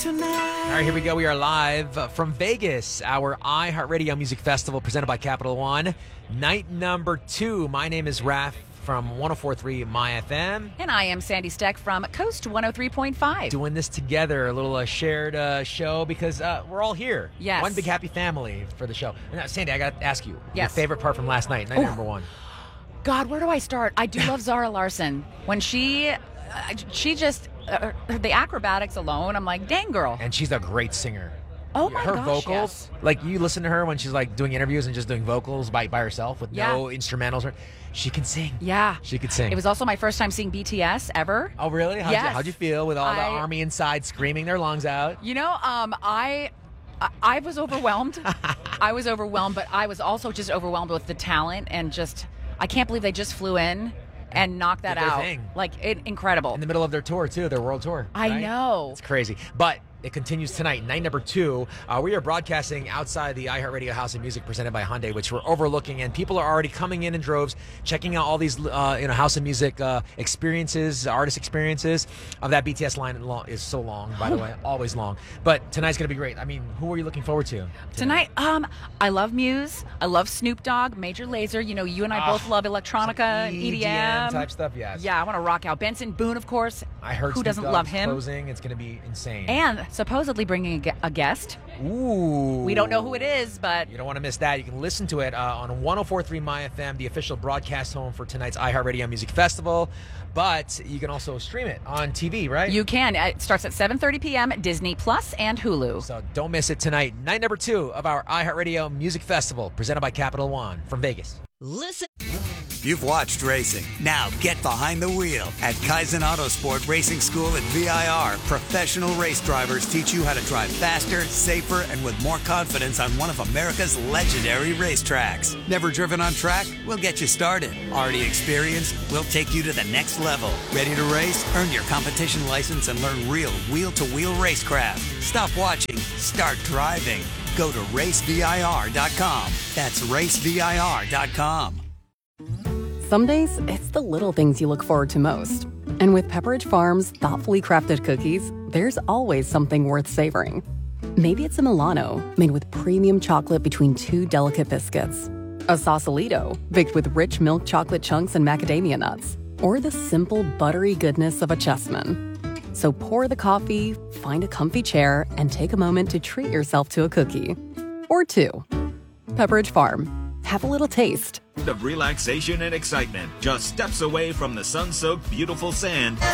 tonight. All right, here we go. We are live from Vegas, our iHeartRadio Music Festival presented by Capital One. Night number 2. My name is Raph from 104.3 My FM. And I am Sandy Steck from Coast 103.5. Doing this together, a little shared show because we're all here. Yes. One big happy family for the show. Now, Sandy, I got to ask you, your Yes. favorite part from last night, night number 1. God, where do I start? I do love Zara Larson. When she just, the acrobatics alone, I'm like, dang, girl. And she's a great singer. Oh, my her gosh, vocals, yes. like you listen to her when she's like doing interviews and just doing vocals by herself with no instrumentals. She can sing. Yeah. She could sing. It was also my first time seeing BTS ever. Oh, really? How'd you feel with all the army inside screaming their lungs out? You know, I was overwhelmed. I was overwhelmed, but I was also just overwhelmed with the talent and just, I can't believe they just flew in and knocked that Did their out. thing. Incredible. In the middle of their tour, too, their world tour. I right? know. It's crazy. But it continues tonight, night number 2. We are broadcasting outside the iHeartRadio House of Music presented by Hyundai, which we're overlooking, and people are already coming in droves, checking out all these House of Music experiences, artist experiences. That BTS line is so long, by the way, always long. But tonight's going to be great. I mean, who are you looking forward to Tonight, I love Muse. I love Snoop Dogg, Major Lazer. You know, you and I both love electronica and EDM type stuff, yes. Yeah, I want to rock out. Benson Boone, of course. I heard who Snoop doesn't Dogg's love him? closing. It's going to be insane. And supposedly bringing a guest. Ooh. We don't know who it is, but you don't want to miss that. You can listen to it on 104.3 My FM, the official broadcast home for tonight's iHeartRadio Music Festival. But you can also stream it on TV, right? you can. It starts at 7:30 p.m. Disney Plus and Hulu. So don't miss it tonight. Night number 2 of our iHeartRadio Music Festival, presented by Capital One from Vegas. Listen. You've watched racing. Now get behind the wheel. At Kaizen Autosport Racing School at VIR, professional race drivers teach you how to drive faster, safer, and with more confidence on one of America's legendary racetracks. Never driven on track? We'll get you started. Already experienced? We'll take you to the next level. Ready to race? Earn your competition license and learn real wheel-to-wheel racecraft. Stop watching. Start driving. Go to racevir.com. That's racevir.com. Some days, it's the little things you look forward to most. And with Pepperidge Farm's thoughtfully crafted cookies, there's always something worth savoring. Maybe it's a Milano, made with premium chocolate between 2 delicate biscuits. A Sausalito, baked with rich milk chocolate chunks and macadamia nuts. Or the simple, buttery goodness of a Chessman. So pour the coffee, find a comfy chair, and take a moment to treat yourself to a cookie. Or 2. Pepperidge Farm. Have a little taste of relaxation and excitement, just steps away from the sun-soaked beautiful sand